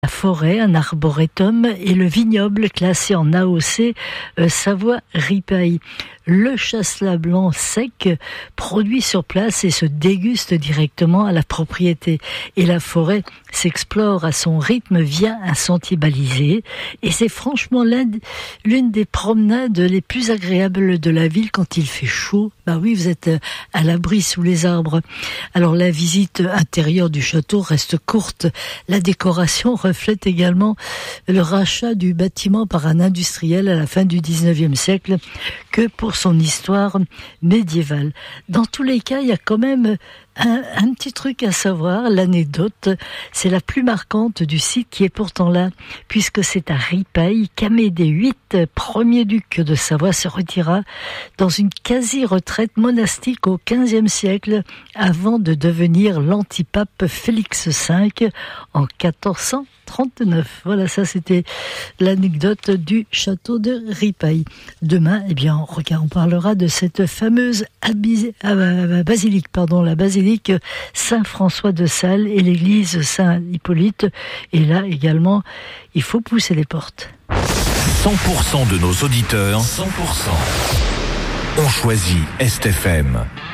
La forêt, un arboretum et le vignoble classé en AOC Savoie-Ripaille. Le chasselas blanc sec produit sur place et se déguste directement à la propriété. Et la forêt s'explore à son rythme via un sentier balisé. Et c'est franchement l'une des promenades les plus agréables de la ville quand il fait chaud. Bah oui, vous êtes à l'abri sous les arbres. Alors la visite intérieure du château reste courte. La décoration reflète également le rachat du bâtiment par un industriel à la fin du 19e siècle que pour son histoire médiévale. Dans tous les cas, il y a quand même un petit truc à savoir, l'anecdote, c'est la plus marquante du site qui est pourtant là, puisque c'est à Ripaille qu'Amédée VIII, premier duc de Savoie, se retira dans une quasi-retraite monastique au XVe siècle, avant de devenir l'antipape Félix V en 1439. Voilà, ça c'était l'anecdote du château de Ripaille. Demain, eh bien, on parlera de cette fameuse basilique, la basilique Saint-François de Sales et l'église Saint-Hippolyte. Et là également, il faut pousser les portes. 100% de nos auditeurs, 100% ont choisi Est FM.